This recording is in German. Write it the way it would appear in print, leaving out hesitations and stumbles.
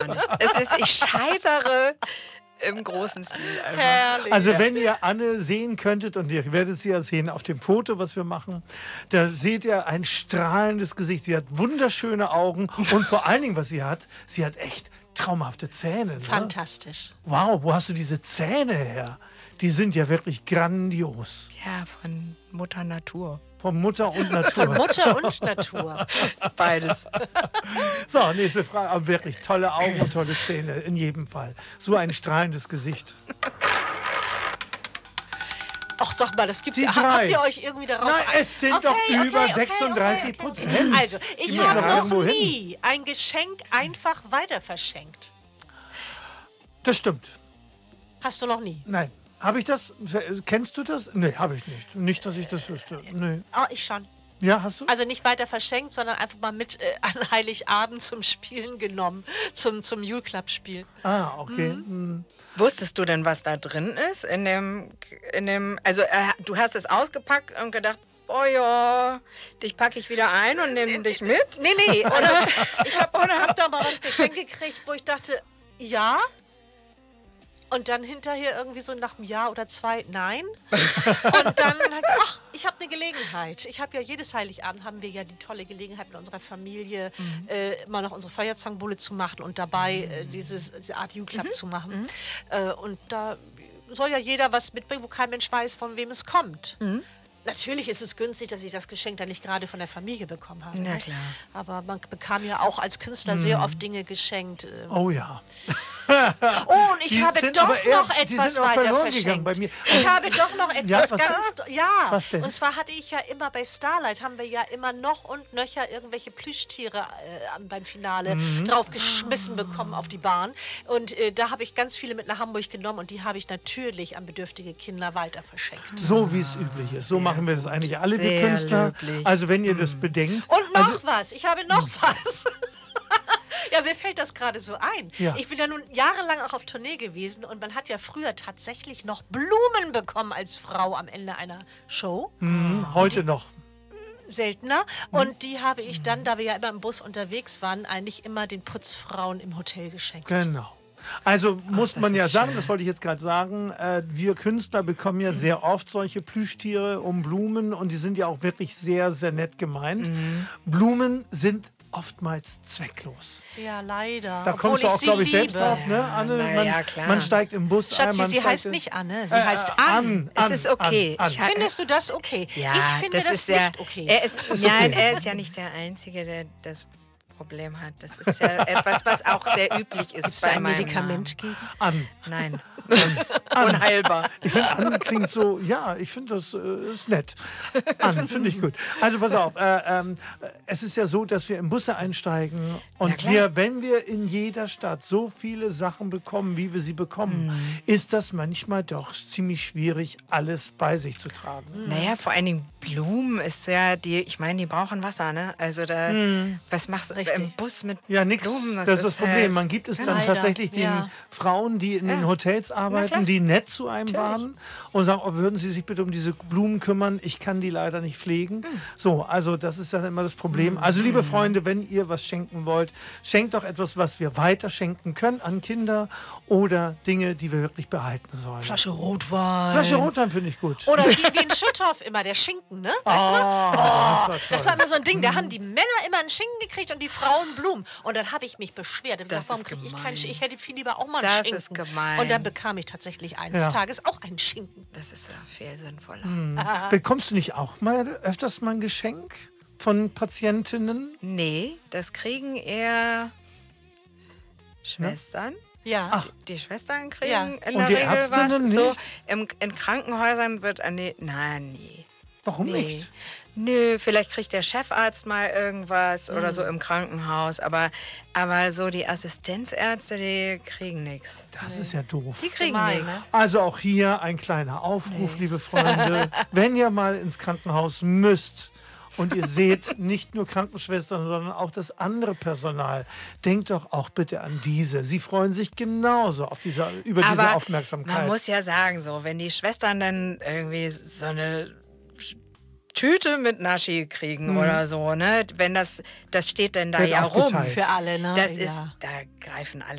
scheitern. Ich scheitere im großen Stil einfach. Herrlich. Also wenn ihr Anne sehen könntet, und ihr werdet sie ja sehen auf dem Foto, was wir machen, da seht ihr ein strahlendes Gesicht. Sie hat wunderschöne Augen und vor allen Dingen, was sie hat echt traumhafte Zähne. Ne? Fantastisch. Wow, wo hast du diese Zähne her? Die sind ja wirklich grandios. Ja, von Mutter Natur. Von Mutter und Natur. Von Mutter und Natur. Beides. So, nächste Frage. Aber wirklich tolle Augen und tolle Zähne, in jedem Fall. So ein strahlendes Gesicht. Ach, sag mal, das gibt's Die ja. drei. Habt ihr euch irgendwie darauf Nein, es sind doch über 36%. Also, Die ich müssen habe doch noch irgendwo hin. nie ein Geschenk einfach weiter verschenkt. Das stimmt. Hast du noch nie? Nein. Habe ich das? Kennst du das? Nee, habe ich nicht. Nicht, dass ich das wüsste. Nee. Ah, ich schon. Ja, hast du? Also nicht weiter verschenkt, sondern einfach mal mit an Heiligabend zum Spielen genommen. Zum Jule-Club-Spiel. Ah, okay. Mhm. Wusstest du denn, was da drin ist? Also du hast es ausgepackt und gedacht, oh ja, dich packe ich wieder ein und nehme dich mit? Nee. Oder ich hab da mal was geschenkt gekriegt, wo ich dachte, ja. Und dann hinterher irgendwie so nach einem Jahr oder zwei, nein. Und dann, ach, ich habe eine Gelegenheit. Ich habe ja jedes Heiligabend haben wir ja die tolle Gelegenheit mit unserer Familie mal noch unsere Feuerzangenbowle zu machen und dabei diese Art Jule-Club zu machen. Und da soll ja jeder was mitbringen, wo kein Mensch weiß, von wem es kommt. Natürlich ist es günstig, dass ich das Geschenk dann nicht gerade von der Familie bekommen habe. Na ne? klar. Aber man bekam ja auch als Künstler sehr oft Dinge geschenkt. Oh ja. Oh, und ich Die habe sind doch aber eher- noch die etwas sind auch weiter verloren gegangen verschenkt. bei mir. Ich habe doch noch etwas Ja, was ganz... Ja, Was denn? und zwar hatte ich ja immer bei Starlight, haben wir ja immer noch und nöcher irgendwelche Plüschtiere beim Finale draufgeschmissen bekommen auf die Bahn. Und da habe ich ganz viele mit nach Hamburg genommen und die habe ich natürlich an bedürftige Kinder weiter verschenkt. So wie es üblich ist. So machen wir das eigentlich alle, wir Sehr Künstler. löblich. Also wenn ihr das bedenkt. Und noch also, was, ich habe noch was. Ja, mir fällt das gerade so ein. Ja. Ich bin ja nun jahrelang auch auf Tournee gewesen und man hat ja früher tatsächlich noch Blumen bekommen als Frau am Ende einer Show. heute noch. Seltener. Und die habe ich dann, da wir ja immer im Bus unterwegs waren, eigentlich immer den Putzfrauen im Hotel geschenkt. Genau. Also muss man das ja ist sagen, schön. das wollte ich jetzt gerade sagen, wir Künstler bekommen ja sehr oft solche Plüschtiere um Blumen und die sind ja auch wirklich sehr, sehr nett gemeint. Blumen sind oftmals zwecklos. Ja, leider. Da kommst du Obwohl auch, glaube ich, sie selbst liebe. drauf, ne, Anne? na ja, klar. Man steigt im Bus ein. Schatzi, man sie steigt heißt in- nicht Anne, sie heißt An. Es ist okay. An. Findest du das okay? Ja, ich finde das ist ja, nicht okay. Er ist ja nicht der Einzige, der das Problem hat. Das ist ja etwas, was auch sehr üblich ist. Ist da bei ein meinem Medikament gegen? An. Namen. Nein. Unheilbar. Ich finde, An klingt so, ja, ich finde, das ist nett. An, finde ich gut. Also pass auf, es ist ja so, dass wir in Busse einsteigen und klar. wenn wir in jeder Stadt so viele Sachen bekommen, wie wir sie bekommen, ist das manchmal doch ziemlich schwierig, alles bei sich zu tragen. Naja, vor allen Dingen Blumen ist ja, ich meine, die brauchen Wasser, ne? Also da, was machst du im Bus mit Ja, nix. Blumen? Das ist das Problem. halt- Man gibt es dann Leider, tatsächlich den ja. Frauen, die in den Hotels arbeiten, die nett zu einem waren und sagen, oh, würden Sie sich bitte um diese Blumen kümmern? Ich kann die leider nicht pflegen. So, also das ist dann immer das Problem. Also liebe Freunde, wenn ihr was schenken wollt, schenkt doch etwas, was wir weiter schenken können an Kinder oder Dinge, die wir wirklich behalten sollen. Flasche Rotwein. Flasche Rotwein finde ich gut. Oder wie in Schütthoff immer, der Schinken, ne? Weißt du noch? das war toll. Das war immer so ein Ding, da haben die Männer immer einen Schinken gekriegt und die Frauen Blumen. Und dann habe ich mich beschwert und Das gesagt, warum ist kriege ich gemein. keinen Schinken? Ich hätte viel lieber auch mal einen Das Schinken. ist gemein. Und dann bekam ich tatsächlich eines Ja. Tages auch einen Schinken. Das ist ja viel sinnvoller. Bekommst du nicht auch mal öfters mal ein Geschenk von Patientinnen? Nee, das kriegen eher Schwestern. Ja. Die Schwestern kriegen Ja. in Und der die Regel Ärztinnen was. So, nicht? in Krankenhäusern wird nee. Warum Nee. nicht? Nö, vielleicht kriegt der Chefarzt mal irgendwas oder so im Krankenhaus, aber so die Assistenzärzte, die kriegen nichts. Das ist ja doof. Die kriegen Gemein, nichts. ne? Also auch hier ein kleiner Aufruf, liebe Freunde. Wenn ihr mal ins Krankenhaus müsst und ihr seht nicht nur Krankenschwestern, sondern auch das andere Personal, denkt doch auch bitte an diese. Sie freuen sich genauso über diese Aber Aufmerksamkeit. man muss ja sagen, so, wenn die Schwestern dann irgendwie so eine Tüte mit Naschi kriegen oder so, ne? Wenn das steht dann da Wird ja rum. aufgeteilt. Für alle, ne? Das ja. ist, da greifen alle